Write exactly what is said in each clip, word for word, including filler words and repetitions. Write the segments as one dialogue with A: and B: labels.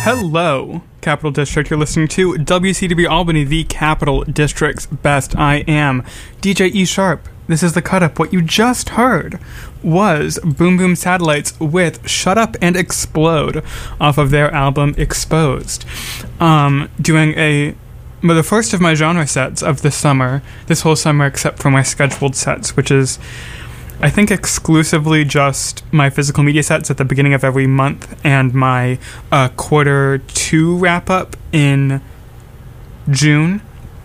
A: Hello, Capital District. You're listening to W C W Albany, the Capital District's best. I am D J E Sharp. This is the cut up. What you just heard was Boom Boom Satellites with Shut Up and Explode off of their album Exposed. Um, doing a the first of my genre sets of this summer, this whole summer except for my scheduled sets, which is, I think, exclusively just my physical media sets at the beginning of every month and my uh, quarter two wrap-up in June.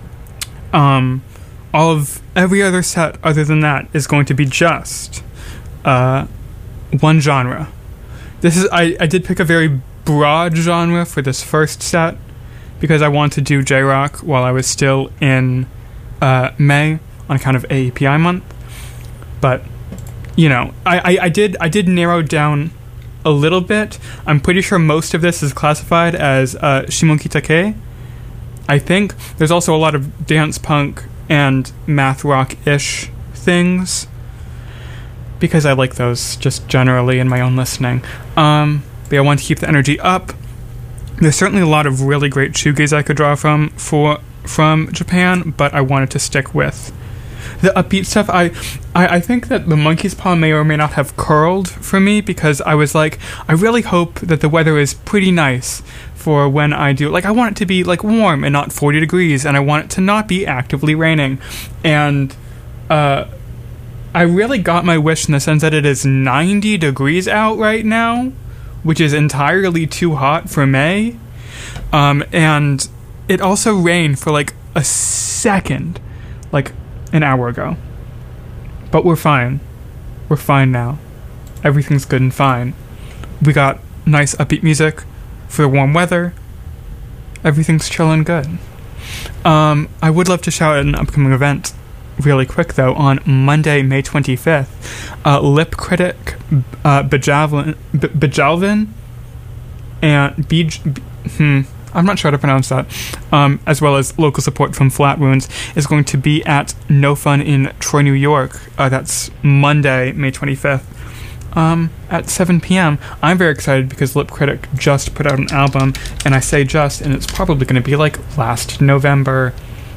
A: Um, all of every other set other than that is going to be just uh, one genre. This is I, I did pick a very broad genre for this first set because I wanted to do J-Rock while I was still in uh, May on account of A E P I month. But you know, I, I, I did I did narrow down a little bit. I'm pretty sure most of this is classified as uh, Shimokitake. I think there's also a lot of dance punk and math rock-ish things because I like those just generally in my own listening. Um, but I want to keep the energy up. There's certainly a lot of really great shoegaze I could draw from for from Japan, but I wanted to stick with the upbeat stuff. I, I I think that the Monkey's Paw may or may not have curled for me because I was like, I really hope that the weather is pretty nice for when I do. Like, I want it to be, like, warm and not forty degrees, and I want it to not be actively raining. And uh, I really got my wish in the sense that it is ninety degrees out right now, which is entirely too hot for May. Um, and it also rained for, like, a second. Like, an hour ago. But we're fine. We're fine now. Everything's good and fine. We got nice upbeat music for the warm weather. Everything's chillin' good. Um, I would love to shout out an upcoming event really quick, though. On Monday, May twenty-fifth, uh, Lip Critic uh, Bajalvin, B- Bajalvin and Bij... B- hmm... I'm not sure how to pronounce that, um, as well as local support from Flat Wounds, is going to be at No Fun in Troy, New York. Uh, that's Monday, May twenty-fifth, um, at seven p.m. I'm very excited because Lip Critic just put out an album, and I say just, and it's probably going to be like last November.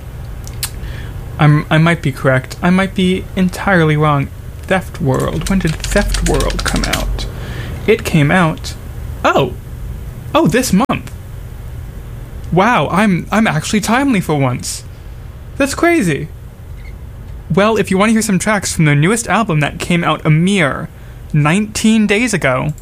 A: I'm, I might be correct. I might be entirely wrong. Theft World. When did Theft World come out? It came out... Oh! Oh, this month! Wow, I'm I'm actually timely for once. That's crazy. Well, if you want to hear some tracks from their newest album that came out a mere nineteen days ago,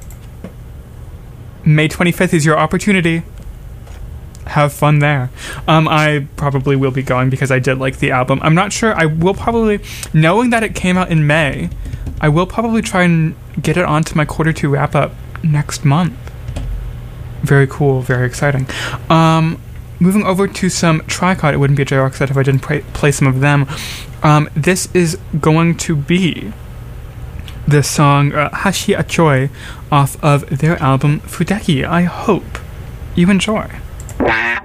A: May twenty-fifth is your opportunity. Have fun there. Um, I probably will be going because I did like the album. I'm not sure. I will probably, knowing that it came out in May, I will probably try and get it onto my quarter two wrap-up next month. Very cool, very exciting. Um, moving over to some Tricot. It wouldn't be a J-Rock set if I didn't play, play some of them. Um, this is going to be the song uh, Hashi Achoi off of their album Fudeki. I hope you enjoy.